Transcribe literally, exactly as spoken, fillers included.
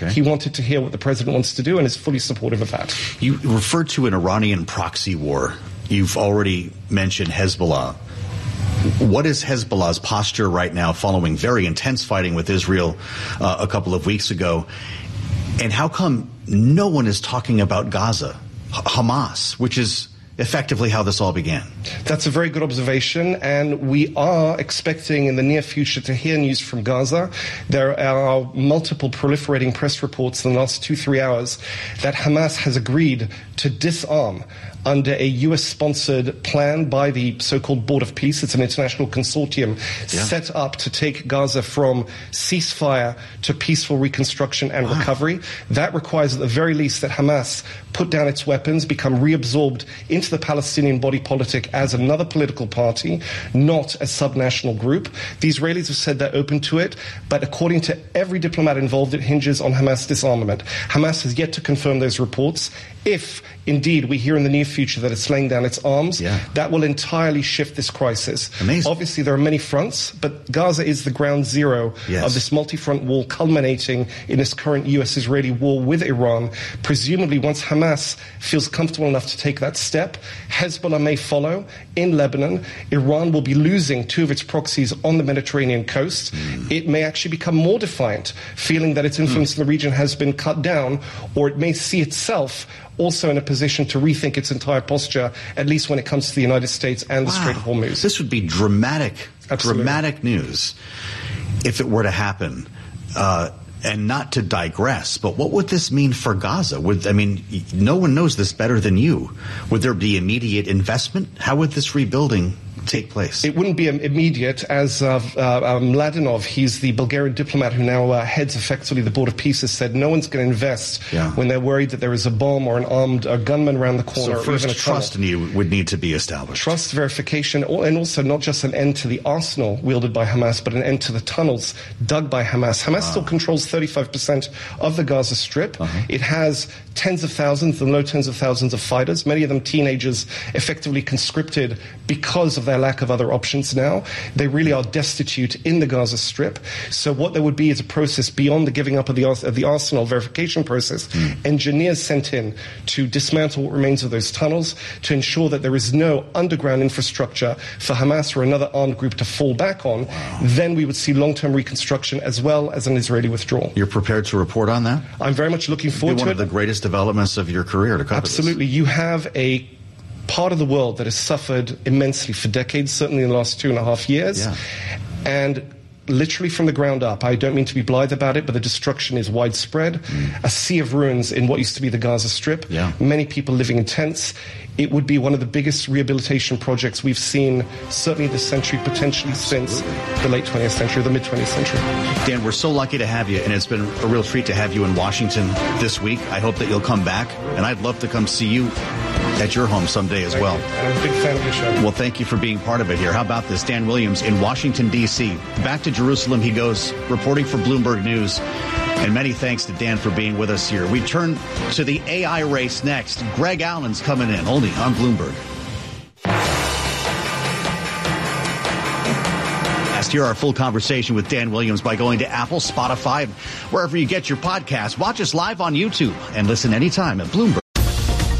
Okay. He wanted to hear what the president wants to do and is fully supportive of that. You referred to an Iranian proxy war. You've already mentioned Hezbollah. What is Hezbollah's posture right now following very intense fighting with Israel uh, a couple of weeks ago? And how come no one is talking about Gaza, H- Hamas, which is effectively how this all began? That's a very good observation, and we are expecting in the near future to hear news from Gaza. There are multiple proliferating press reports in the last two, three hours that Hamas has agreed to disarm under a U S-sponsored plan by the so-called Board of Peace. It's an international consortium yeah. set up to take Gaza from ceasefire to peaceful reconstruction and wow. recovery. That requires at the very least that Hamas put down its weapons, become reabsorbed into the Palestinian body politic as another political party, not a subnational group. The Israelis have said they're open to it, but according to every diplomat involved, it hinges on Hamas disarmament. Hamas has yet to confirm those reports. If indeed we hear in the near future that it's laying down its arms, yeah. that will entirely shift this crisis. Amazing. Obviously, there are many fronts, but Gaza is the ground zero yes. of this multi-front war culminating in this current U S-Israeli war with Iran. Presumably, once Hamas feels comfortable enough to take that step, Hezbollah may follow in Lebanon. Iran will be losing two of its proxies on the Mediterranean coast. Mm. It may actually become more defiant, feeling that its influence mm. in the region has been cut down, or it may see itself also in a position to rethink its entire posture, at least when it comes to the United States and the wow. Strait of Hormuz. This would be dramatic, Absolutely. dramatic news if it were to happen. Uh, and not to digress, but what would this mean for Gaza? Would, I mean, no one knows this better than you. Would there be immediate investment? How would this rebuilding take place? It wouldn't be immediate. As uh, uh, um, Mladenov, he's the Bulgarian diplomat who now uh, heads effectively the Board of Peace, has said no one's going to invest yeah. when they're worried that there is a bomb or an armed uh, gunman around the corner. So or first, even a trust in you would need to be established. Trust, verification, and also not just an end to the arsenal wielded by Hamas, but an end to the tunnels dug by Hamas. Hamas wow. still controls thirty-five percent of the Gaza Strip. Uh-huh. It has tens of thousands and low tens of thousands of fighters, many of them teenagers effectively conscripted because of their lack of other options now. They really are destitute in the Gaza Strip. So what there would be is a process beyond the giving up of the, of the arsenal verification process. Mm. Engineers sent in to dismantle what remains of those tunnels, to ensure that there is no underground infrastructure for Hamas or another armed group to fall back on. Wow. Then we would see long-term reconstruction as well as an Israeli withdrawal. You're prepared to report on that? I'm very much looking forward to it. One of the greatest developments of your career to cover Absolutely. This. You have a part of the world that has suffered immensely for decades, certainly in the last two and a half years. Yeah. And literally from the ground up, I don't mean to be blithe about it, but the destruction is widespread. Mm. A sea of ruins in what used to be the Gaza Strip. Yeah. Many people living in tents. It would be one of the biggest rehabilitation projects we've seen, certainly this century, potentially since the late twentieth century, the mid-twentieth century. Dan, we're so lucky to have you, and it's been a real treat to have you in Washington this week. I hope that you'll come back, and I'd love to come see you at your home someday as thank well. You. I'm a big fan of your show. Well, thank you for being part of it here. How about this? Dan Williams in Washington, D C Back to Jerusalem he goes, reporting for Bloomberg News. And many thanks to Dan for being with us here. We turn to the A I race next. Greg Allen's coming in, only on Bloomberg. Hear our full conversation with Dan Williams by going to Apple, Spotify, wherever you get your podcasts. Watch us live on YouTube and listen anytime at Bloomberg.